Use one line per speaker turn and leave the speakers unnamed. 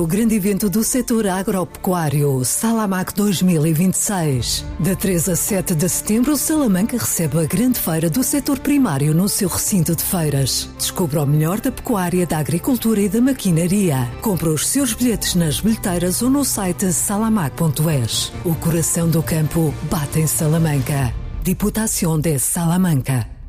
O grande evento do setor agropecuário, Salamac 2026. De 3 a 7 de setembro, Salamanca recebe a grande feira do setor primário no seu recinto de feiras. Descubra o melhor da pecuária, da agricultura e da maquinaria. Compre os seus bilhetes nas bilheteiras ou no site salamac.es. O coração do campo bate em Salamanca. Diputação de Salamanca.